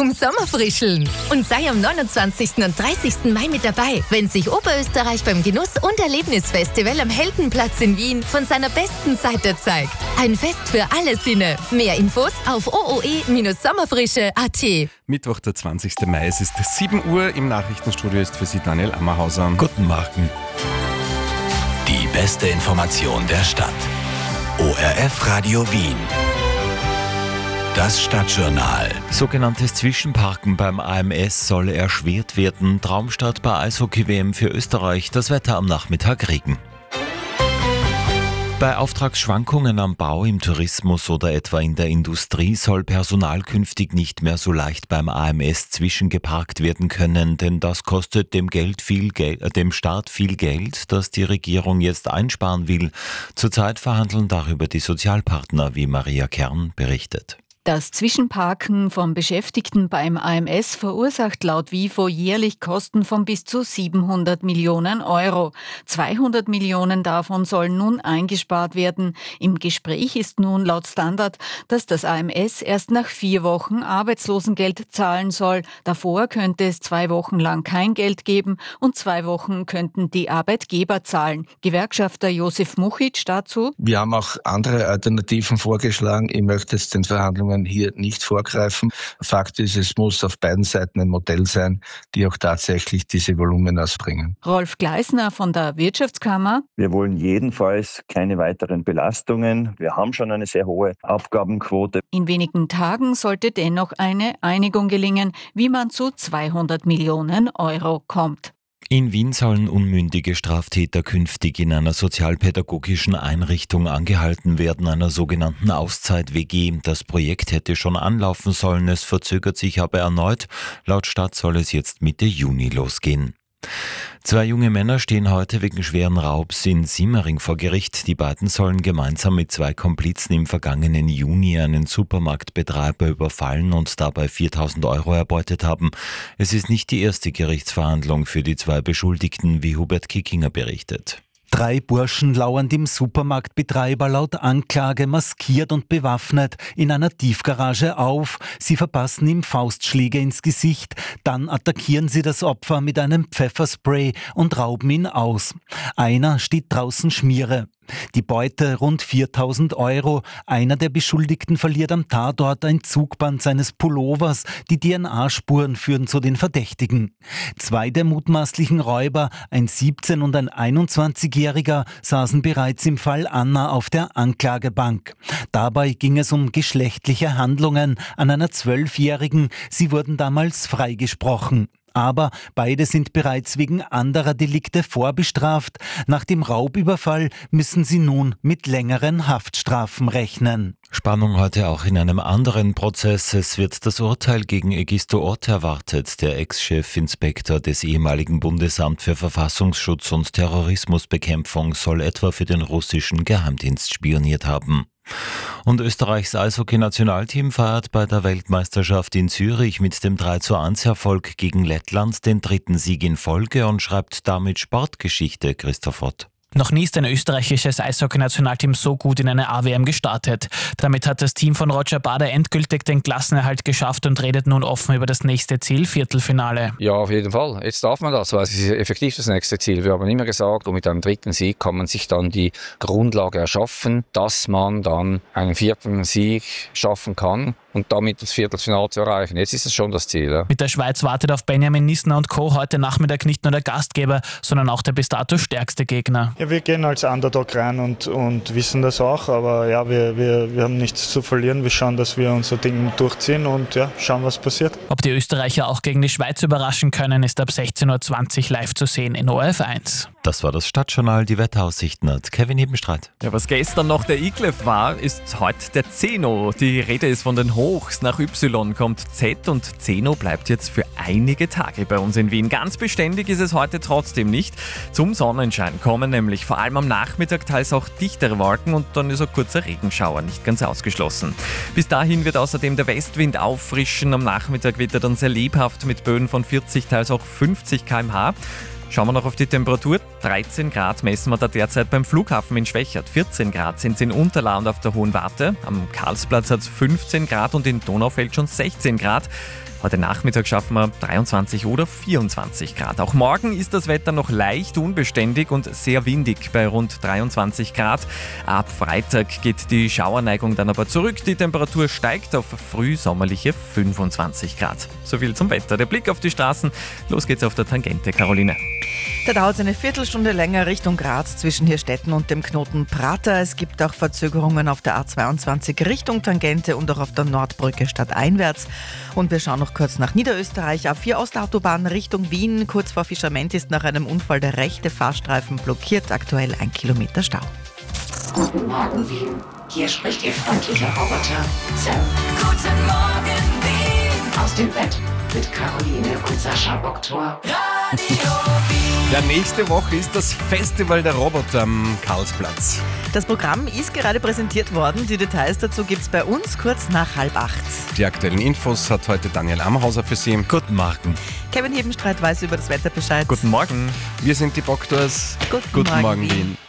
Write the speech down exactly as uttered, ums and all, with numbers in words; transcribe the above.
zum Sommerfrischeln. Und sei am neunundzwanzigsten und dreißigsten Mai mit dabei, wenn sich Oberösterreich beim Genuss- und Erlebnisfestival am Heldenplatz in Wien von seiner besten Seite zeigt. Ein Fest für alle Sinne. Mehr Infos auf o o e Sommerfrische punkt a t. Mittwoch, der zwanzigsten Mai, es ist sieben Uhr. Im Nachrichtenstudio ist für Sie Daniel Ammerhauser. Guten Morgen. Die beste Information der Stadt. O R F Radio Wien. Das Stadtjournal. Sogenanntes Zwischenparken beim A M S soll erschwert werden. Traumstart bei Eishockey-W M für Österreich. Das Wetter am Nachmittag Regen. Bei Auftragsschwankungen am Bau, im Tourismus oder etwa in der Industrie soll Personal künftig nicht mehr so leicht beim A M S zwischengeparkt werden können, denn das kostet dem, Geld viel Gel- äh, dem Staat viel Geld, das die Regierung jetzt einsparen will. Zurzeit verhandeln darüber die Sozialpartner, wie Maria Kern berichtet. Das Zwischenparken von Beschäftigten beim A M S verursacht laut WIFO jährlich Kosten von bis zu siebenhundert Millionen Euro. zweihundert Millionen davon sollen nun eingespart werden. Im Gespräch ist nun laut Standard, dass das A M S erst nach vier Wochen Arbeitslosengeld zahlen soll. Davor könnte es zwei Wochen lang kein Geld geben und zwei Wochen könnten die Arbeitgeber zahlen. Gewerkschafter Josef Muchic dazu: Wir haben auch andere Alternativen vorgeschlagen. Ich möchte jetzt den Verhandlungen hier nicht vorgreifen. Fakt ist, es muss auf beiden Seiten ein Modell sein, die auch tatsächlich diese Volumen ausbringen. Rolf Gleisner von der Wirtschaftskammer: Wir wollen jedenfalls keine weiteren Belastungen. Wir haben schon eine sehr hohe Aufgabenquote. In wenigen Tagen sollte dennoch eine Einigung gelingen, wie man zu zweihundert Millionen Euro kommt. In Wien sollen unmündige Straftäter künftig in einer sozialpädagogischen Einrichtung angehalten werden, einer sogenannten Auszeit-W G. Das Projekt hätte schon anlaufen sollen, es verzögert sich aber erneut. Laut Stadt soll es jetzt Mitte Juni losgehen. Zwei junge Männer stehen heute wegen schweren Raubs in Simmering vor Gericht. Die beiden sollen gemeinsam mit zwei Komplizen im vergangenen Juni einen Supermarktbetreiber überfallen und dabei viertausend Euro erbeutet haben. Es ist nicht die erste Gerichtsverhandlung für die zwei Beschuldigten, wie Hubert Kickinger berichtet. Drei Burschen lauern dem Supermarktbetreiber laut Anklage maskiert und bewaffnet in einer Tiefgarage auf. Sie verpassen ihm Faustschläge ins Gesicht. Dann attackieren sie das Opfer mit einem Pfefferspray und rauben ihn aus. Einer steht draußen Schmiere. Die Beute rund viertausend Euro. Einer der Beschuldigten verliert am Tatort ein Zugband seines Pullovers. Die D N A-Spuren führen zu den Verdächtigen. Zwei der mutmaßlichen Räuber, ein siebzehn- und ein einundzwanzigjähriger, saßen bereits im Fall Anna auf der Anklagebank. Dabei ging es um geschlechtliche Handlungen an einer Zwölfjährigen. Sie wurden damals freigesprochen. Aber beide sind bereits wegen anderer Delikte vorbestraft. Nach dem Raubüberfall müssen sie nun mit längeren Haftstrafen rechnen. Spannung heute auch in einem anderen Prozess. Es wird das Urteil gegen Egisto Ott erwartet. Der Ex-Chefinspektor des ehemaligen Bundesamt für Verfassungsschutz und Terrorismusbekämpfung soll etwa für den russischen Geheimdienst spioniert haben. Und Österreichs Eishockey-Nationalteam feiert bei der Weltmeisterschaft in Zürich mit dem drei zu eins Erfolg gegen Lettland den dritten Sieg in Folge und schreibt damit Sportgeschichte. Christoph Ott. Noch nie ist ein österreichisches Eishockey-Nationalteam so gut in eine A W M gestartet. Damit hat das Team von Roger Bader endgültig den Klassenerhalt geschafft und redet nun offen über das nächste Ziel, Viertelfinale. Ja, auf jeden Fall. Jetzt darf man das, weil es ist effektiv das nächste Ziel. Wir haben immer gesagt, und mit einem dritten Sieg kann man sich dann die Grundlage erschaffen, dass man dann einen vierten Sieg schaffen kann und damit das Viertelfinale zu erreichen. Jetzt ist es schon das Ziel. Ja. Mit der Schweiz wartet auf Benjamin Nissner und Co. heute Nachmittag nicht nur der Gastgeber, sondern auch der bis dato stärkste Gegner. Ja, wir gehen als Underdog rein und, und wissen das auch, aber ja, wir, wir, wir haben nichts zu verlieren. Wir schauen, dass wir unser Ding durchziehen und ja, schauen, was passiert. Ob die Österreicher auch gegen die Schweiz überraschen können, ist ab sechzehn Uhr zwanzig live zu sehen in O R F eins. Das war das Stadtjournal. Die Wetteraussichten hat Kevin Hebenstreit. Ja, was gestern noch der Iglev war, ist heute der Zeno. Die Rede ist von den Hochs. Nach Y kommt Z und Zeno bleibt jetzt für einige Tage bei uns in Wien. Ganz beständig ist es heute trotzdem nicht. Zum Sonnenschein kommen nämlich vor allem am Nachmittag teils auch dichtere Wolken und dann ist ein kurzer Regenschauer nicht ganz ausgeschlossen. Bis dahin wird außerdem der Westwind auffrischen. Am Nachmittag wird er dann sehr lebhaft mit Böen von vierzig, teils auch fünfzig Kilometer pro Stunde. Schauen wir noch auf die Temperatur. dreizehn Grad messen wir da derzeit beim Flughafen in Schwächert. vierzehn Grad sind es in Unterla und auf der Hohen Warte. Am Karlsplatz hat es fünfzehn Grad und in Donaufeld schon sechzehn Grad. Heute Nachmittag schaffen wir dreiundzwanzig oder vierundzwanzig Grad. Auch morgen ist das Wetter noch leicht unbeständig und sehr windig bei rund dreiundzwanzig Grad. Ab Freitag geht die Schauerneigung dann aber zurück. Die Temperatur steigt auf frühsommerliche fünfundzwanzig Grad. Soviel zum Wetter. Der Blick auf die Straßen. Los geht's auf der Tangente, Caroline. Da dauert es eine Viertelstunde länger Richtung Graz zwischen Hirstetten und dem Knoten Prater. Es gibt auch Verzögerungen auf der A zweiundzwanzig Richtung Tangente und auch auf der Nordbrücke stadteinwärts. Und wir schauen noch kurz nach Niederösterreich. A vier Ostautobahn Richtung Wien. Kurz vor Fischerment ist nach einem Unfall der rechte Fahrstreifen blockiert. Aktuell ein Kilometer Stau. Guten Morgen, Wien. Hier spricht Ihr freundlicher Roboter Sam. Guten Morgen, Wien. Aus dem Bett mit Caroline und Sascha Bocktor. Ja, nächste Woche ist das Festival der Roboter am Karlsplatz. Das Programm ist gerade präsentiert worden. Die Details dazu gibt's bei uns kurz nach halb acht. Die aktuellen Infos hat heute Daniel Amhauser für Sie. Guten Morgen. Kevin Hebenstreit weiß über das Wetter Bescheid. Guten Morgen. Wir sind die Boktors. Guten, Guten Morgen, Morgen, Wien. Wien.